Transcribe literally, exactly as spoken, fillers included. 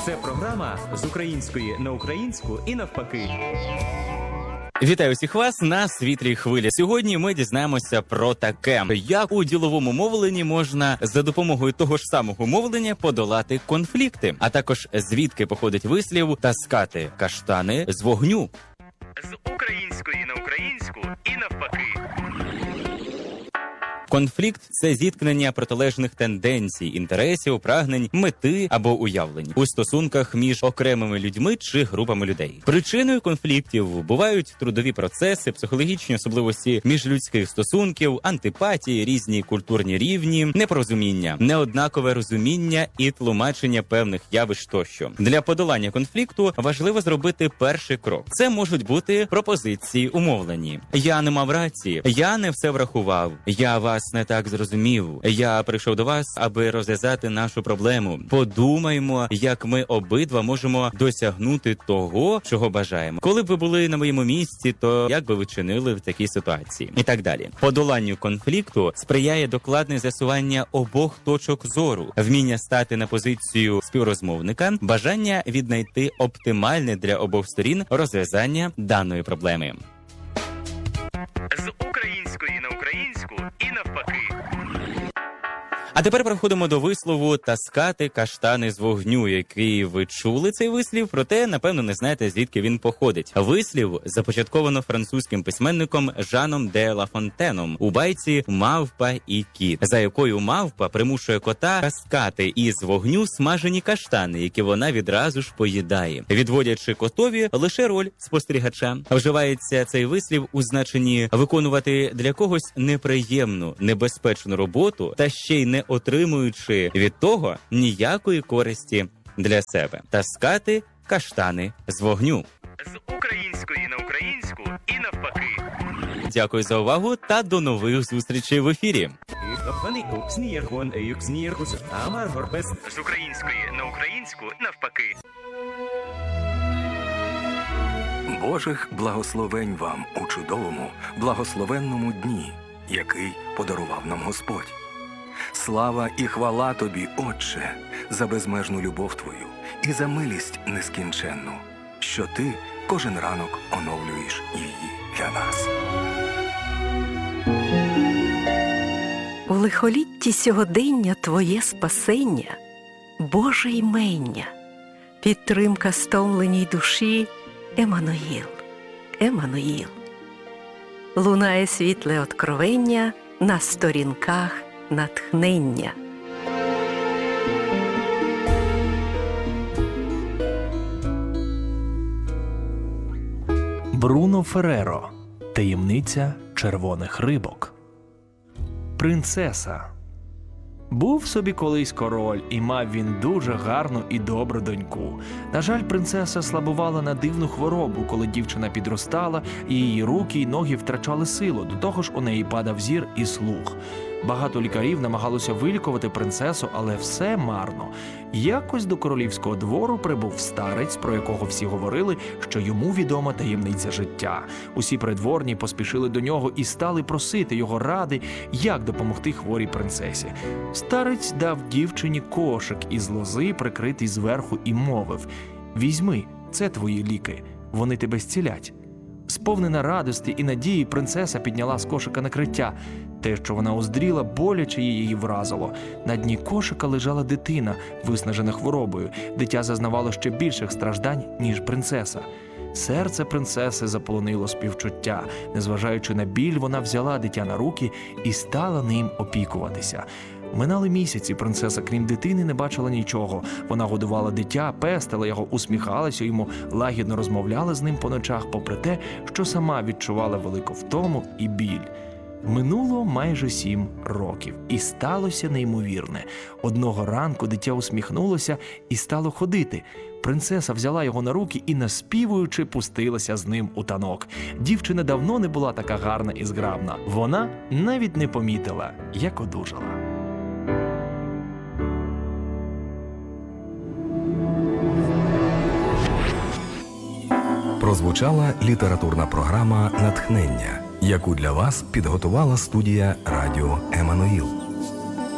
Це програма з української на українську і навпаки. Вітаю всіх вас на Світлій хвилі. Сьогодні ми дізнаємося про таке, як у діловому мовленні можна за допомогою того ж самого мовлення подолати конфлікти, а також звідки походить вислів «таскати каштани з вогню». З української на українську і навпаки. Конфлікт – це зіткнення протилежних тенденцій, інтересів, прагнень, мети або уявлень у стосунках між окремими людьми чи групами людей. Причиною конфліктів бувають трудові процеси, психологічні особливості міжлюдських стосунків, антипатії, різні культурні рівні, непорозуміння, неоднакове розуміння і тлумачення певних явищ тощо. Для подолання конфлікту важливо зробити перший крок. Це можуть бути пропозиції умовлені. Я не мав рації, я не все врахував, я вас не так зрозумів. Я прийшов до вас, аби розв'язати нашу проблему. Подумаймо, як ми обидва можемо досягнути того, чого бажаємо. Коли б ви були на моєму місці, то як би ви чинили в такій ситуації? І так далі. Подоланню конфлікту сприяє докладне з'ясування обох точок зору, вміння стати на позицію співрозмовника, бажання віднайти оптимальне для обох сторін розв'язання даної проблеми. З української на українську і навпаки. А тепер переходимо до вислову «таскати каштани з вогню», який ви чули цей вислів, проте, напевно, не знаєте, звідки він походить. Вислів започатковано французьким письменником Жаном де Ла Фонтеном у байці «Мавпа і кіт», за якою мавпа примушує кота таскати із вогню смажені каштани, які вона відразу ж поїдає, відводячи котові лише роль спостерігача. Вживається цей вислів у значенні виконувати для когось неприємну, небезпечну роботу та ще й не отримуючи від того ніякої користі для себе. Таскати каштани з вогню. З української на українську і навпаки. Дякую за увагу та до нових зустрічей в ефірі. З української на українську навпаки. Божих благословень вам у чудовому, благословенному дні, який подарував нам Господь. Слава і хвала Тобі, Отче, за безмежну любов Твою і за милість нескінченну, що Ти кожен ранок оновлюєш її для нас. У лихолітті сьогодення Твоє спасення, Боже ймення, підтримка стомленій душі, Еммануїл, Еммануїл. Лунає світле откровення на сторінках натхнення. Бруно Ферреро. Таємниця червоних рибок. Принцеса. Був собі колись король, і мав він дуже гарну і добру доньку. На жаль, принцеса слабувала на дивну хворобу, коли дівчина підростала, і її руки й ноги втрачали силу, до того ж у неї падав зір і слух. Багато лікарів намагалося вилікувати принцесу, але все марно. Якось до королівського двору прибув старець, про якого всі говорили, що йому відома таємниця життя. Усі придворні поспішили до нього і стали просити його ради, як допомогти хворій принцесі. Старець дав дівчині кошик із лози, прикритий зверху, і мовив: «Візьми, це твої ліки, вони тебе зцілять». Сповнена радості і надії, принцеса підняла з кошика накриття. Те, що вона уздріла, боляче її вразило. На дні кошика лежала дитина, виснажена хворобою. Дитя зазнавало ще більших страждань, ніж принцеса. Серце принцеси заполонило співчуття. Незважаючи на біль, вона взяла дитя на руки і стала ним опікуватися. Минали місяці, принцеса, крім дитини, не бачила нічого. Вона годувала дитя, пестила його, усміхалася йому, лагідно розмовляла з ним по ночах, попри те, що сама відчувала велику втому і біль. Минуло майже сім років, і сталося неймовірне. Одного ранку дитя усміхнулося і стало ходити. Принцеса взяла його на руки і, наспівуючи, пустилася з ним у танок. Дівчина давно не була така гарна і зграбна. Вона навіть не помітила, як одужала. Прозвучала літературна програма «Натхнення», яку для вас підготувала студія радіо «Еммануїл».